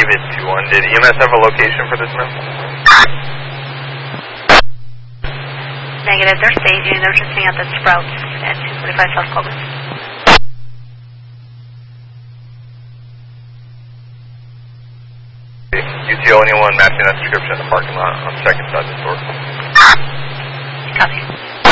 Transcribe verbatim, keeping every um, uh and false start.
David two one. Did E M S have a location for this man? Negative. They're staging. They're just sitting at the Sprouts at two forty-five South Clovis. U T O anyone matching that description in the parking lot on the second side of the store? Copy.